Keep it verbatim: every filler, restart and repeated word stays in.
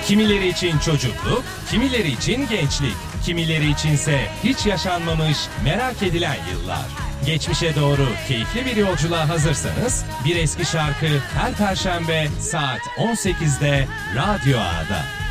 Kimileri için çocukluk, kimileri için gençlik, kimileri içinse hiç yaşanmamış merak edilen yıllar. Geçmişe doğru keyifli bir yolculuğa hazırsanız bir eski şarkı her Perşembe saat on sekizde Radyo A'da.